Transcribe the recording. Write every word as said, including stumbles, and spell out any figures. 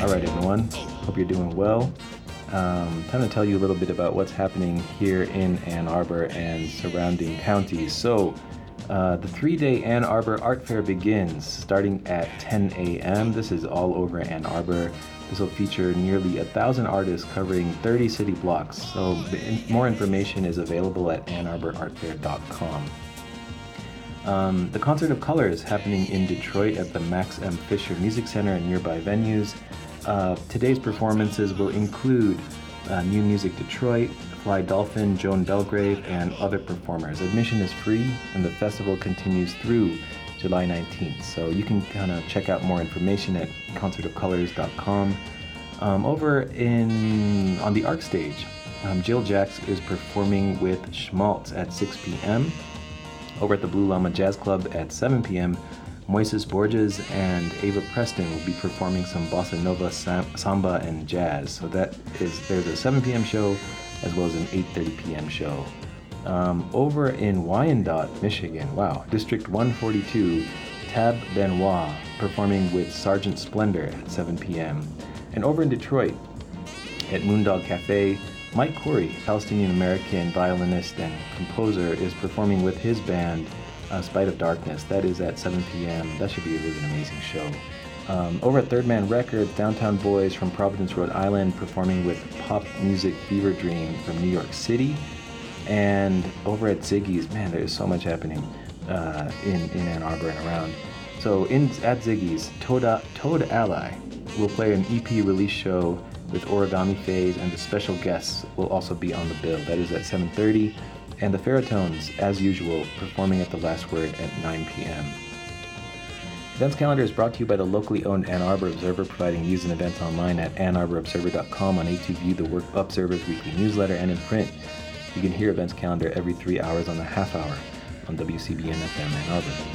All right, everyone. Hope you're doing well. Um, time to tell you a little bit about what's happening here in Ann Arbor and surrounding counties. So, uh, the three-day Ann Arbor Art Fair begins starting at ten a.m. This is all over Ann Arbor. This will feature nearly a thousand artists covering thirty city blocks. So, more information is available at ann arbor art fair dot com. Um, the Concert of Colors happening in Detroit at the Max M. Fisher Music Center and nearby venues. Uh, today's performances will include uh, New Music Detroit, Fly Dolphin, Joan Belgrave, and other performers. Admission is free, and the festival continues through July nineteenth. So you can kind of check out more information at concert of colors dot com. Um, over in on the Arc stage, um, Jill Jacks is performing with Schmaltz at six p.m. Over at the Blue Llama Jazz Club at seven p.m., Moises Borges and Ava Preston will be performing some bossa nova, sam- samba, and jazz. So that is there's a seven p.m. show as well as an eight thirty p.m. show. Um, over in Wyandotte, Michigan, wow, District one forty-two, Tab Benoit performing with Sergeant Splendor at seven p.m. And over in Detroit, at Moondog Cafe, Mike Corey, Palestinian-American violinist and composer, is performing with his band, uh, Spite of Darkness. That is at seven p.m. That should be a really amazing show. Um, over at Third Man Records, Downtown Boys from Providence, Rhode Island, performing with Pop Music Fever Dream from New York City. And over at Ziggy's, man, there's so much happening uh, in, in Ann Arbor and around. So in at Ziggy's, Toad, Toad Ally will play an E P release show with Origami Phase, and the special guests will also be on the bill. That is at seven thirty. And the Ferrotones, as usual, performing at the Last Word at nine p.m. Events calendar is brought to you by the locally owned Ann Arbor Observer, providing news and events online at ann arbor observer dot com, on A two V, the Work Observer's weekly newsletter, and in print. You can hear events calendar every three hours on the half hour on W C B N F M Ann Arbor.